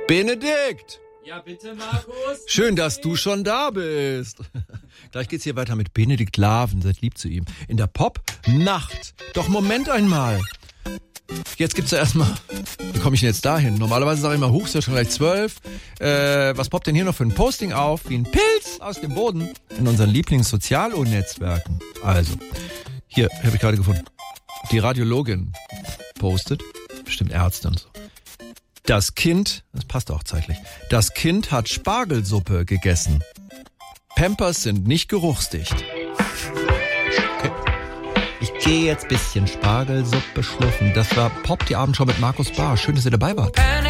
Benedikt! Ja, bitte, Markus. Schön, dass du schon da bist. Gleich geht's hier weiter mit Benedikt Laven. Seid lieb zu ihm. In der Pop-Nacht. Doch Moment einmal. Jetzt gibt's ja erstmal... Wie komme ich denn jetzt dahin? Normalerweise sage ich immer, huch, ist ja schon gleich 12. Was poppt denn hier noch für ein Posting auf? Wie ein Pilz aus dem Boden. In unseren Lieblings-Sozial-Netzwerken. Also, hier, habe ich gerade gefunden. Die Radiologin postet. Bestimmt Ärzte und so. Das Kind, das passt auch zeitlich, das Kind hat Spargelsuppe gegessen. Pampers sind nicht geruchsdicht. Okay. Ich gehe jetzt ein bisschen Spargelsuppe schlürfen. Das war Pop die Abendschau mit Markus Bahr. Schön, dass ihr dabei wart.